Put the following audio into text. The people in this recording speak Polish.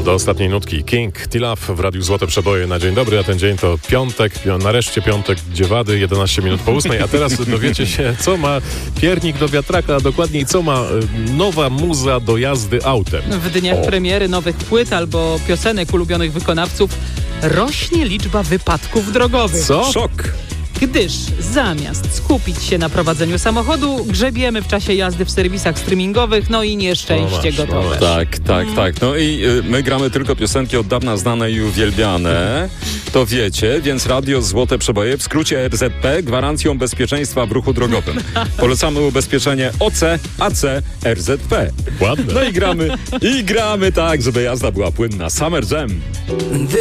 do ostatniej nutki. King, T-Love w Radiu Złote Przeboje na dzień dobry, a ten dzień to piątek, nareszcie piątek Dziewady, 11 minut po 8, a teraz dowiecie się, co ma piernik do wiatraka, a dokładniej co ma nowa muza do jazdy autem. W dniach premiery nowych płyt albo piosenek ulubionych wykonawców rośnie liczba wypadków drogowych. Co? Szok! Gdyż zamiast skupić się na prowadzeniu samochodu, grzebiemy w czasie jazdy w serwisach streamingowych, no i nieszczęście gotowe. Tak. No i my gramy tylko piosenki od dawna znane i uwielbiane. To wiecie, więc Radio Złote Przeboje, w skrócie RZP, gwarancją bezpieczeństwa w ruchu drogowym. Polecamy ubezpieczenie OC, AC, RZP. Ładne. No i gramy tak, żeby jazda była płynna. Summer Jam.